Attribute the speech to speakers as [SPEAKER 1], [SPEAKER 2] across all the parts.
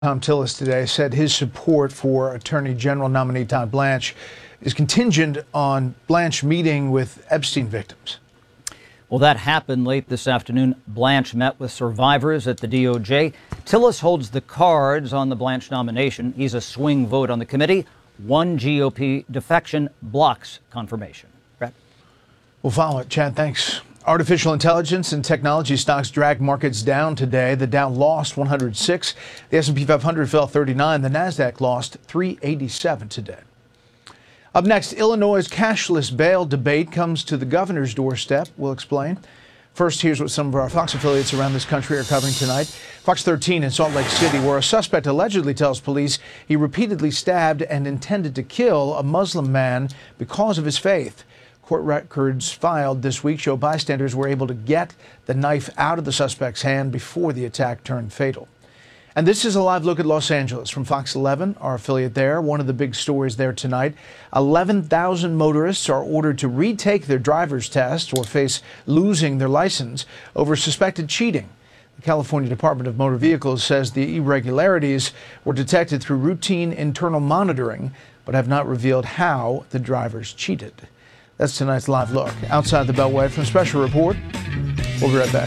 [SPEAKER 1] Thom Tillis today said his support for Attorney General nominee Todd Blanche is contingent on Blanche meeting with Epstein victims.
[SPEAKER 2] Well, that happened late this afternoon. Blanche met with survivors at the DOJ. Tillis holds the cards on the Blanche nomination. He's a swing vote on the committee. One GOP defection blocks confirmation. Brett?
[SPEAKER 1] We'll follow it. Chad, thanks. Artificial intelligence and technology stocks dragged markets down today. The Dow lost 106. The S&P 500 fell 39. The Nasdaq lost 387 today. Up next, Illinois' cashless bail debate comes to the governor's doorstep. We'll explain. First, here's what some of our Fox affiliates around this country are covering tonight. Fox 13 in Salt Lake City, where a suspect allegedly tells police he repeatedly stabbed and intended to kill a Muslim man because of his faith. Court records filed this week show bystanders were able to get the knife out of the suspect's hand before the attack turned fatal. And this is a live look at Los Angeles from Fox 11, our affiliate there. One of the big stories there tonight. 11,000 motorists are ordered to retake their driver's test or face losing their license over suspected cheating. The California Department of Motor Vehicles says the irregularities were detected through routine internal monitoring, but have not revealed how the drivers cheated. That's tonight's live look. Outside the Beltway from Special Report. We'll be right back.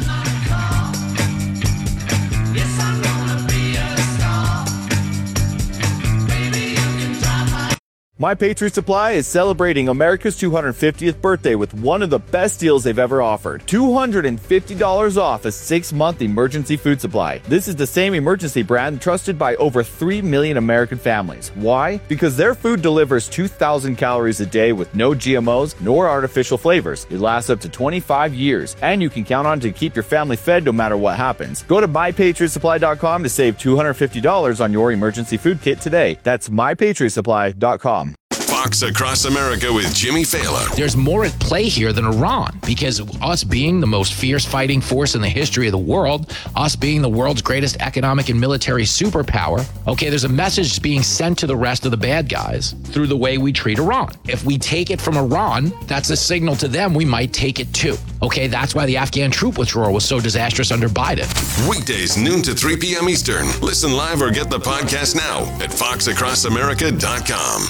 [SPEAKER 3] My Patriot Supply is celebrating America's 250th birthday with one of the best deals they've ever offered. $250 off a 6-month emergency food supply. This is the same emergency brand trusted by over 3 million American families. Why? Because their food delivers 2,000 calories a day with no GMOs nor artificial flavors. It lasts up to 25 years, and you can count on it to keep your family fed no matter what happens. Go to MyPatriotSupply.com to save $250 on your emergency food kit today. That's MyPatriotSupply.com.
[SPEAKER 4] Fox Across America with Jimmy Fallon.
[SPEAKER 5] There's more at play here than Iran, because us being the most fierce fighting force in the history of the world, us being the world's greatest economic and military superpower, okay, there's a message being sent to the rest of the bad guys through the way we treat Iran. If we take it from Iran, that's a signal to them we might take it too. Okay, that's why the Afghan troop withdrawal was so disastrous under Biden.
[SPEAKER 4] Weekdays, noon to 3 p.m. Eastern. Listen live or get the podcast now at foxacrossamerica.com.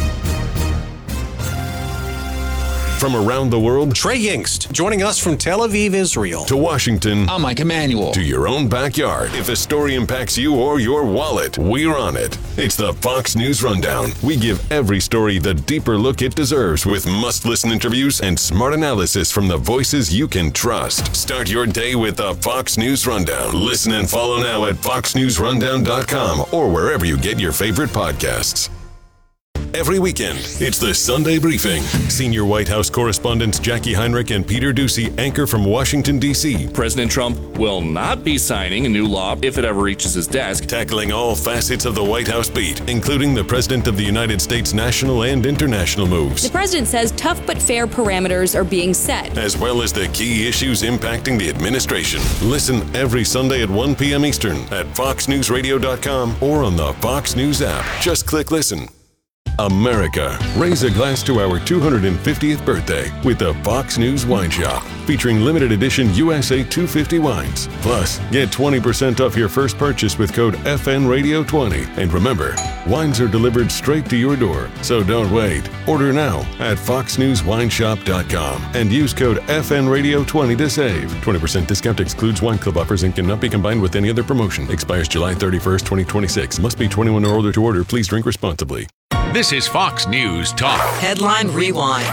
[SPEAKER 4] From around the world,
[SPEAKER 6] Trey Yingst, joining us from Tel Aviv, Israel.
[SPEAKER 4] To Washington.
[SPEAKER 6] I'm Mike Emanuel.
[SPEAKER 4] To your own backyard. If a story impacts you or your wallet, we're on it. It's the Fox News Rundown. We give every story the deeper look it deserves with must-listen interviews and smart analysis from the voices you can trust. Start your day with the Fox News Rundown. Listen and follow now at foxnewsrundown.com or wherever you get your favorite podcasts. Every weekend, it's the Sunday Briefing. Senior White House correspondents Jackie Heinrich and Peter Doocy anchor from Washington, D.C.
[SPEAKER 7] President Trump will not be signing a new law if it ever reaches his desk.
[SPEAKER 4] Tackling all facets of the White House beat, including the President of the United States' national and international moves.
[SPEAKER 8] The president says tough but fair parameters are being set,
[SPEAKER 4] as well as the key issues impacting the administration. Listen every Sunday at 1 p.m. Eastern at foxnewsradio.com or on the Fox News app. Just click listen. America, raise a glass to our 250th birthday with the Fox News Wine Shop, featuring limited edition USA 250 wines. Plus, get 20% off your first purchase with code FNRadio20. And remember, wines are delivered straight to your door, so don't wait. Order now at foxnewswineshop.com and use code FNRadio20 to save. 20% discount excludes wine club offers and cannot be combined with any other promotion. Expires July 31st, 2026. Must be 21 or older to order. Please drink responsibly.
[SPEAKER 9] This is Fox News Talk.
[SPEAKER 10] Headline Rewind.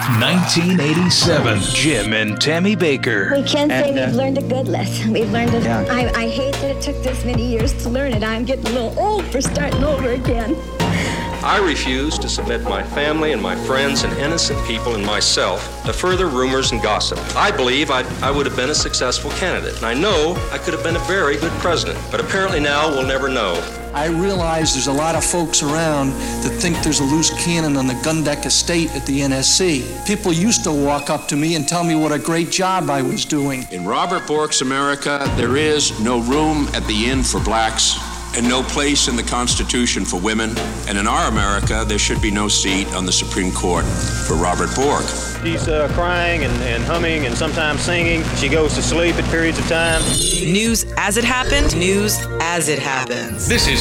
[SPEAKER 9] 1987. Jim and Tammy Baker.
[SPEAKER 11] We can't say we've learned a good lesson. We've learned it.
[SPEAKER 9] Yeah.
[SPEAKER 11] I hate that it took this many years to learn it. I'm getting a little old for starting over again.
[SPEAKER 12] I refuse to submit my family and my friends and innocent people and myself to further rumors and gossip. I believe I would have been a successful candidate, and I know I could have been a very good president, but apparently now we'll never know.
[SPEAKER 13] I realize there's a lot of folks around that think there's a loose cannon on the Gundeck estate at the NSC. People used to walk up to me and tell me what a great job I was doing.
[SPEAKER 14] In Robert Bork's America, there is no room at the inn for blacks and no place in the Constitution for women. And in our America, there should be no seat on the Supreme Court for Robert Bork.
[SPEAKER 10] She's crying and humming and sometimes singing. She goes to sleep at periods of time.
[SPEAKER 15] News as it happened, news as it happens.
[SPEAKER 9] This is